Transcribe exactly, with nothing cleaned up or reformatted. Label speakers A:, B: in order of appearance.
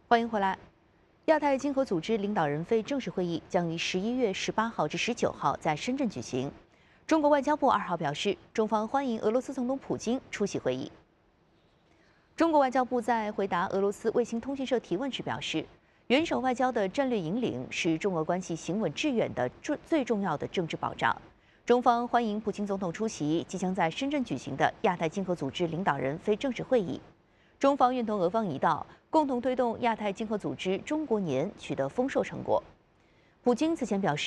A: 欢迎回来。亚太经合组织领导人非正式会议将于十一月十八号至十九号在深圳举行。中国外交部二号表示，中方欢迎俄罗斯总统普京出席会议。中国外交部在回答俄罗斯卫星通讯社提问时表示，元首外交的战略引领是中俄关系行稳致远的最最重要的政治保障。中方欢迎普京总统出席即将在深圳举行的亚太经合组织领导人非正式会议。中方愿同俄方一道，共同推动亚太经合组织中国年取得丰硕成果。普京此前表示。